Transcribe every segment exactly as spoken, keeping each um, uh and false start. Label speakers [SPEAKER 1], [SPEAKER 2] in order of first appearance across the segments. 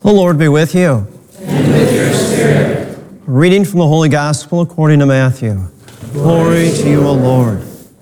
[SPEAKER 1] The Lord be with you.
[SPEAKER 2] And with your spirit.
[SPEAKER 1] Reading from the Holy Gospel according to Matthew. Glory to you, O Lord.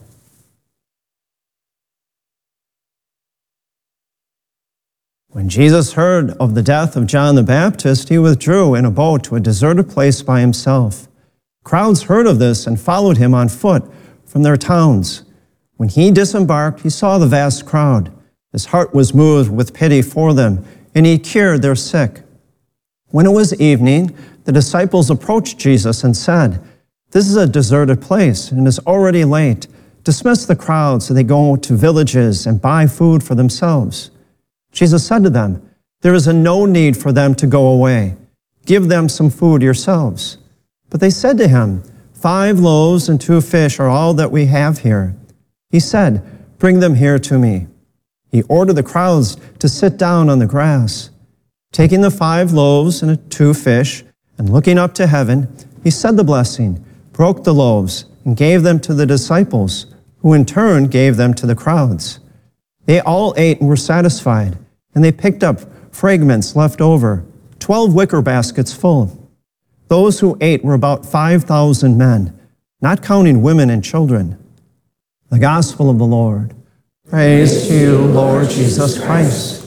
[SPEAKER 1] When Jesus heard of the death of John the Baptist, he withdrew in a boat to a deserted place by himself. Crowds heard of this and followed him on foot from their towns. When he disembarked, he saw the vast crowd. His heart was moved with pity for them, and he cured their sick. When it was evening, the disciples approached Jesus and said, "This is a deserted place, and it is already late. Dismiss the crowd so they go to villages and buy food for themselves." Jesus said to them, "There is no need for them to go away. Give them some food yourselves." But they said to him, "Five loaves and two fish are all that we have here." He said, "Bring them here to me." He ordered the crowds to sit down on the grass. Taking the five loaves and the two fish, and looking up to heaven, he said the blessing, broke the loaves, and gave them to the disciples, who in turn gave them to the crowds. They all ate and were satisfied, and they picked up fragments left over, twelve wicker baskets full. Those who ate were about five thousand men, not counting women and children. The Gospel of the Lord. Praise to you, Lord Jesus Christ.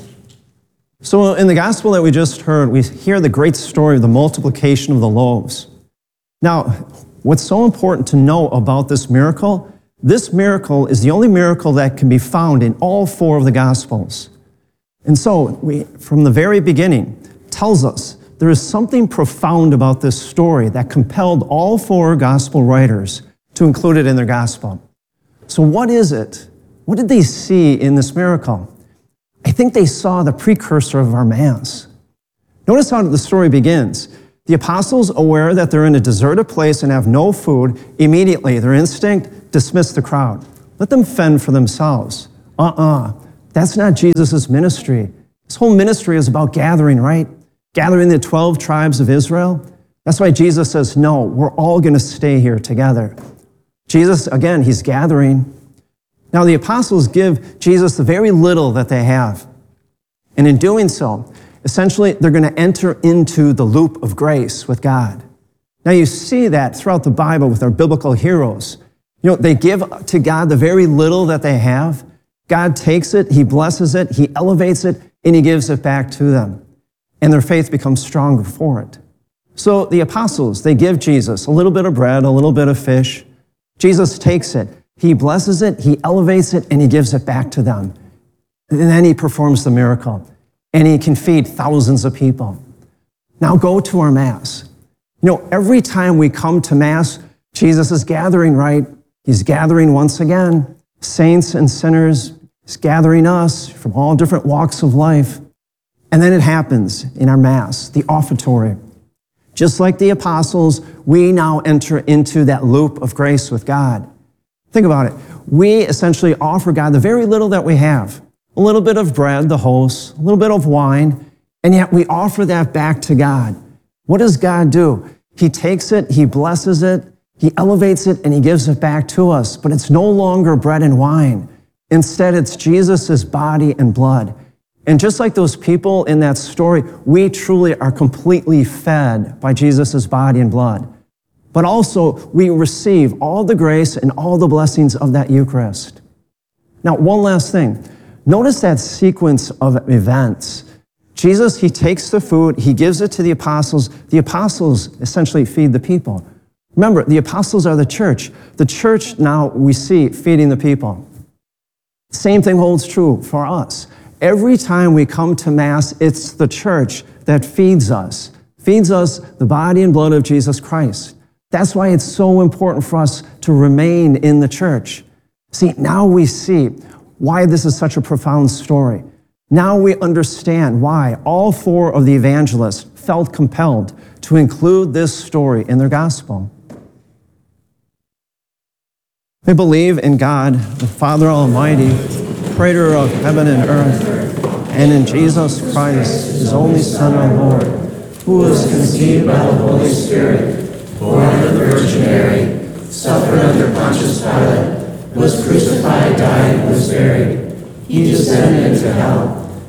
[SPEAKER 1] So in the Gospel that we just heard, we hear the great story of the multiplication of the loaves. Now, what's so important to know about this miracle, this miracle is the only miracle that can be found in all four of the Gospels. And so, we, from the very beginning, tells us there is something profound about this story that compelled all four Gospel writers to include it in their Gospel. So what is it? What did they see in this miracle? I think they saw the precursor of our Mass. Notice how the story begins. The apostles, aware that they're in a deserted place and have no food, immediately, their instinct, dismiss the crowd. Let them fend for themselves. Uh-uh. That's not Jesus' ministry. His whole ministry is about gathering, right? Gathering the twelve tribes of Israel. That's why Jesus says, no, we're all going to stay here together. Jesus, again, he's gathering. Now, the apostles give Jesus the very little that they have. And in doing so, essentially, they're going to enter into the loop of grace with God. Now, you see that throughout the Bible with our biblical heroes. You know, they give to God the very little that they have. God takes it, he blesses it, he elevates it, and he gives it back to them. And their faith becomes stronger for it. So the apostles, they give Jesus a little bit of bread, a little bit of fish. Jesus takes it, he blesses it, he elevates it, and he gives it back to them. And then he performs the miracle, and he can feed thousands of people. Now go to our Mass. You know, every time we come to Mass, Jesus is gathering, right? He's gathering once again, saints and sinners. He's gathering us from all different walks of life. And then it happens in our Mass, the offertory. Just like the apostles, we now enter into that loop of grace with God. Think about it. We essentially offer God the very little that we have. A little bit of bread, the host, a little bit of wine, and yet we offer that back to God. What does God do? He takes it, he blesses it, he elevates it, and he gives it back to us. But it's no longer bread and wine. Instead, it's Jesus' body and blood. And just like those people in that story, we truly are completely fed by Jesus' body and blood. But also, we receive all the grace and all the blessings of that Eucharist. Now, one last thing. Notice that sequence of events. Jesus, he takes the food, he gives it to the apostles. The apostles essentially feed the people. Remember, the apostles are the church. The church now we see feeding the people. Same thing holds true for us. Every time we come to Mass, it's the church that feeds us, feeds us the body and blood of Jesus Christ. That's why it's so important for us to remain in the church. See, now we see why this is such a profound story. Now we understand why all four of the evangelists felt compelled to include this story in their gospel. We believe in God, the Father Almighty, creator of heaven and earth, and in Jesus Christ, his only Son, our Lord, who was conceived by the Holy Spirit, born of the Virgin Mary, suffered under Pontius Pilate, was crucified, died, and was buried. He descended into hell.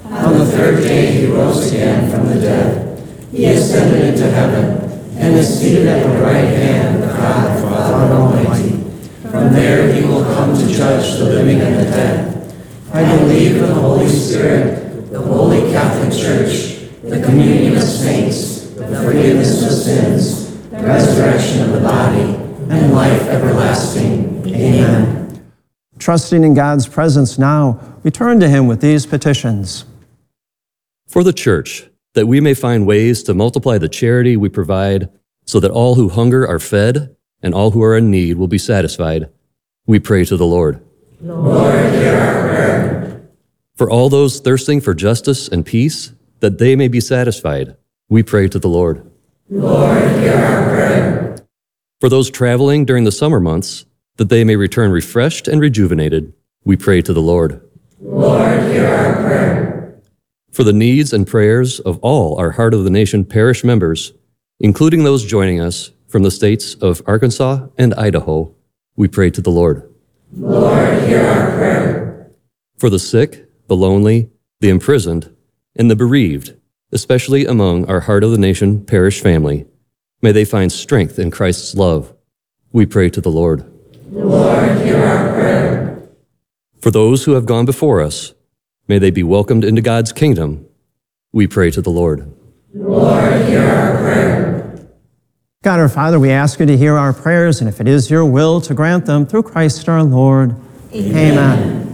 [SPEAKER 2] On the third day he rose again from the dead. He ascended into heaven and is seated at the right hand of God the Father Almighty. From there he will come to judge the living and the dead. I believe in the Holy Spirit, the Holy Catholic Church, the communion of saints, the forgiveness of sins, the resurrection of the body, and life everlasting. Amen.
[SPEAKER 1] Trusting in God's presence now, we turn to him with these petitions.
[SPEAKER 3] For the Church, that we may find ways to multiply the charity we provide so that all who hunger are fed and all who are in need will be satisfied, we pray to the Lord.
[SPEAKER 2] Lord, hear our prayer.
[SPEAKER 3] For all those thirsting for justice and peace, that they may be satisfied, we pray to the Lord.
[SPEAKER 2] Lord, hear our prayer.
[SPEAKER 3] For those traveling during the summer months, that they may return refreshed and rejuvenated, we pray to the Lord.
[SPEAKER 2] Lord, hear our prayer.
[SPEAKER 3] For the needs and prayers of all our Heart of the Nation parish members, including those joining us from the states of Arkansas and Idaho, we pray to the Lord.
[SPEAKER 2] Lord, hear our prayer.
[SPEAKER 3] For the sick, the lonely, the imprisoned, and the bereaved, especially among our Heart of the Nation parish family, may they find strength in Christ's love, we pray to the Lord.
[SPEAKER 2] Lord, hear our prayer.
[SPEAKER 3] For those who have gone before us, may they be welcomed into God's kingdom, we pray to the Lord.
[SPEAKER 2] Lord, hear our prayer.
[SPEAKER 1] God our Father, we ask you to hear our prayers, and if it is your will, to grant them through Christ our Lord.
[SPEAKER 2] Amen.
[SPEAKER 1] Amen.